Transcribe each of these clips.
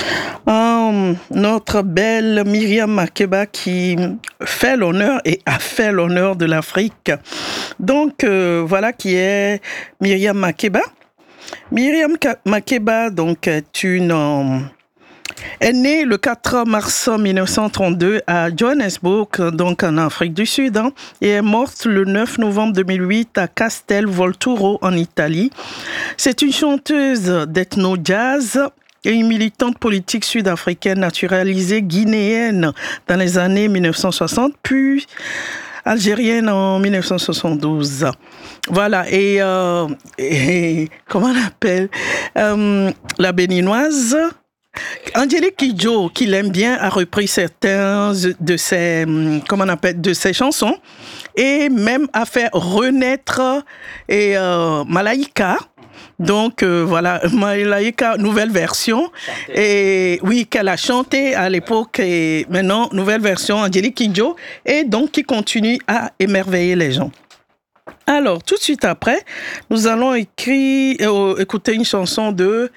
Notre belle Myriam Makeba qui fait l'honneur et a fait l'honneur de l'Afrique. Donc voilà qui est Myriam Makeba. Myriam Makeba donc est née le 4 mars 1932 à Johannesburg, donc en Afrique du Sud, et est morte le 9 novembre 2008 à Castel Volturno en Italie. C'est une chanteuse d'ethno-jazz et une militante politique sud-africaine naturalisée guinéenne dans les années 1960, puis algérienne en 1972. Voilà, et comment on appelle la béninoise Angélique Kidjo, qui l'aime bien, a repris certains de ses, de ses chansons et même a fait renaître Malaika. Donc voilà, Malaika, nouvelle version. Et oui, qu'elle a chanté à l'époque et maintenant, nouvelle version, Angélique Kidjo, et donc qui continue à émerveiller les gens. Alors, tout de suite après, nous allons écouter une chanson de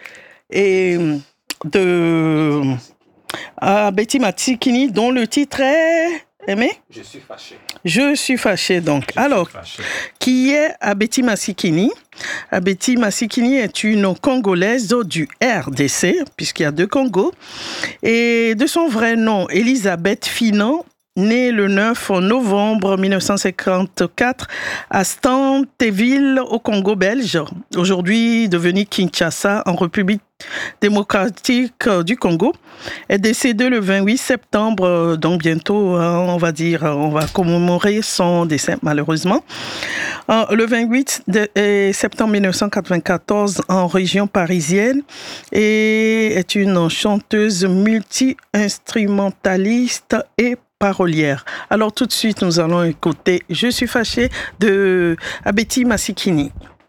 Betty Matsikini, dont le titre est... Aimé? Je suis fâché. Je suis fâché, donc. Qui est Betty Matsikini? Betty Matsikini est une Congolaise du RDC, puisqu'il y a deux Congos. Et de son vrai nom, Elisabeth Finan, née le 9 novembre 1954 à Stanteville au Congo belge, aujourd'hui devenue Kinshasa en République démocratique du Congo, est décédée le 28 septembre, donc bientôt, on va commémorer son décès malheureusement. Le 28 septembre 1994 en région parisienne, et est une chanteuse multi-instrumentaliste et parolière. Alors tout de suite, nous allons écouter « Je suis fâchée » de Betty Matsikini.